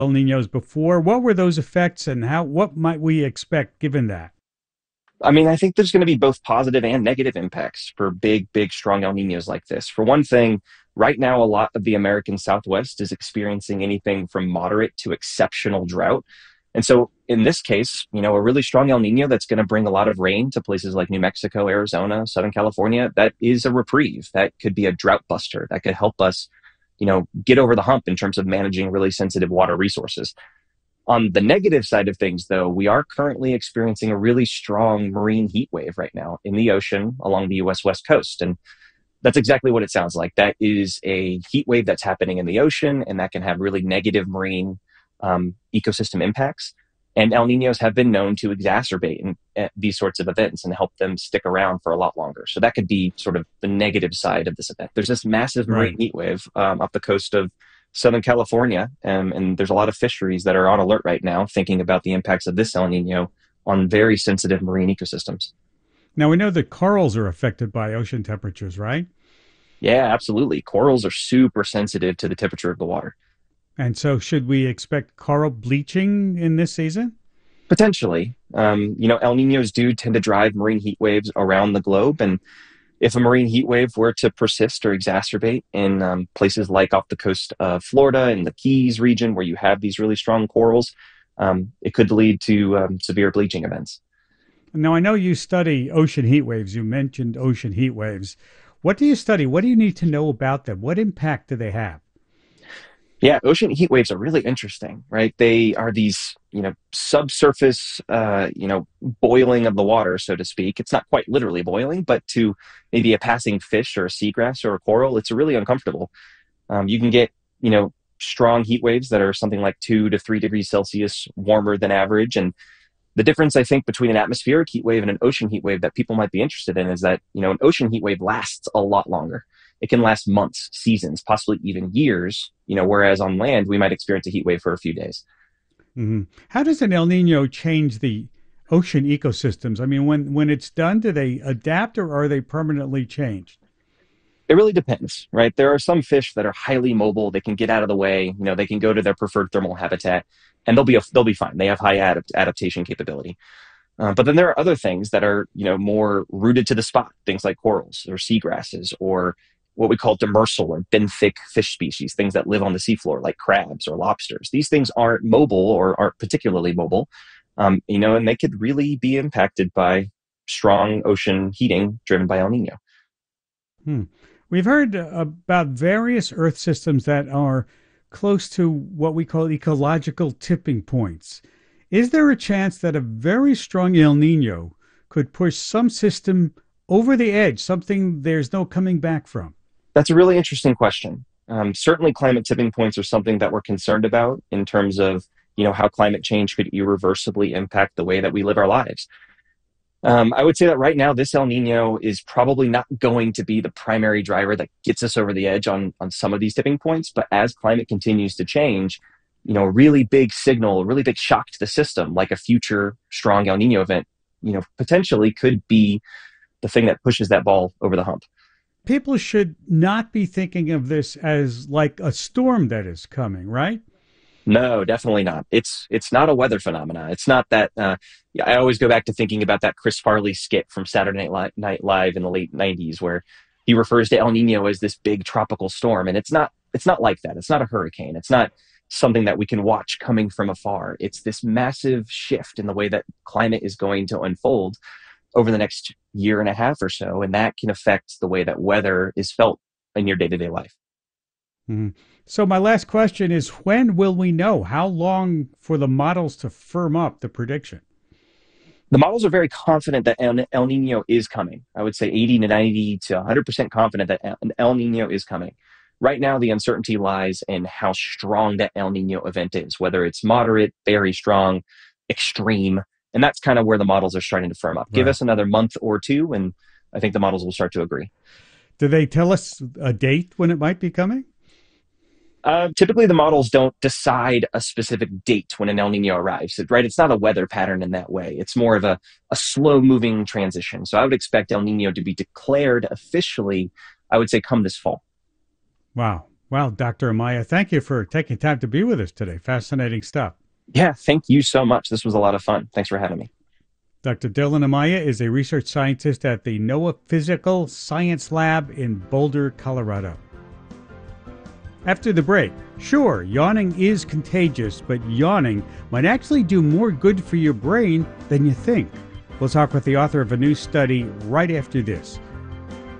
El Ninos before. What were those effects and what might we expect given that? I mean, I think there's going to be both positive and negative impacts for big, strong El Ninos like this. For one thing, right now, a lot of the American Southwest is experiencing anything from moderate to exceptional drought. And so, in this case, a really strong El Nino that's going to bring a lot of rain to places like New Mexico, Arizona, Southern California, that is a reprieve. That could be a drought buster. That could help us, get over the hump in terms of managing really sensitive water resources. On the negative side of things, though, we are currently experiencing a really strong marine heat wave right now in the ocean along the US West Coast. And that's exactly what it sounds like. That is a heat wave that's happening in the ocean, and that can have really negative marine ecosystem impacts. And El Ninos have been known to exacerbate these sorts of events and help them stick around for a lot longer. So that could be sort of the negative side of this event. There's this massive marine Right. heat wave up the coast of Southern California, and there's a lot of fisheries that are on alert right now, thinking about the impacts of this El Nino on very sensitive marine ecosystems. Now we know that corals are affected by ocean temperatures, right? Yeah, absolutely. Corals are super sensitive to the temperature of the water. And so should we expect coral bleaching in this season? Potentially, El Ninos do tend to drive marine heat waves around the globe, and if a marine heat wave were to persist or exacerbate in places like off the coast of Florida and the Keys region, where you have these really strong corals, it could lead to severe bleaching events. Now I know you study ocean heat waves. You mentioned ocean heat waves. What do you study? What do you need to know about them? What impact do they have? Yeah, ocean heat waves are really interesting, right? They are these, subsurface, boiling of the water, so to speak. It's not quite literally boiling, but to maybe a passing fish or a seagrass or a coral, it's really uncomfortable. You can get, strong heat waves that are something like 2 to 3 degrees Celsius warmer than average. And the difference, I think, between an atmospheric heat wave and an ocean heat wave that people might be interested in is that, an ocean heat wave lasts a lot longer. It can last months, seasons, possibly even years, whereas on land, we might experience a heat wave for a few days. How does an El Nino change the ocean ecosystems? I mean, when it's done, do they adapt or are they permanently changed? It really depends, right? There are some fish that are highly mobile. They can get out of the way. They can go to their preferred thermal habitat, and they'll be fine. They have high adaptation capability. But then there are other things that are, more rooted to the spot, things like corals or seagrasses or what we call demersal or benthic fish species, things that live on the seafloor like crabs or lobsters. These things aren't mobile or aren't particularly mobile, and they could really be impacted by strong ocean heating driven by El Nino. Hmm. We've heard about various Earth systems that are close to what we call ecological tipping points. Is there a chance that a very strong El Nino could push some system over the edge, something there's no coming back from? That's a really interesting question. Certainly, climate tipping points are something that we're concerned about in terms of how climate change could irreversibly impact the way that we live our lives. I would say that right now, this El Nino is probably not going to be the primary driver that gets us over the edge on some of these tipping points. But as climate continues to change, a really big signal, a really big shock to the system, like a future strong El Nino event, potentially could be the thing that pushes that ball over the hump. People should not be thinking of this as like a storm that is coming, right? No, definitely not. It's not a weather phenomena. It's not that. Yeah, I always go back to thinking about that Chris Farley skit from Saturday Night Live in the late '90s, where he refers to El Nino as this big tropical storm, and it's not. It's not like that. It's not a hurricane. It's not something that we can watch coming from afar. It's this massive shift in the way that climate is going to unfold over the next year and a half or so, and that can affect the way that weather is felt in your day to day life. Mhm. So my last question is when will we know? How long for the models to firm up the prediction? The models are very confident that El Nino is coming. I would say 80 to 90 to 100% confident that an El Nino is coming. Right now, the uncertainty lies in how strong that El Nino event is, whether it's moderate, very strong, extreme. And that's kind of where the models are starting to firm up. Give Right. us another month or two, and I think the models will start to agree. Do they tell us a date when it might be coming? Typically, the models don't decide a specific date when an El Nino arrives, right? It's not a weather pattern in that way. It's more of a slow moving transition. So I would expect El Nino to be declared officially, I would say, come this fall. Wow. Wow, Dr. Amaya, thank you for taking time to be with us today. Fascinating stuff. Yeah, thank you so much. This was a lot of fun. Thanks for having me. Dr. Dylan Amaya is a research scientist at the NOAA Physical Science Lab in Boulder, Colorado. After the break, sure, yawning is contagious, but yawning might actually do more good for your brain than you think. We'll talk with the author of a new study right after this.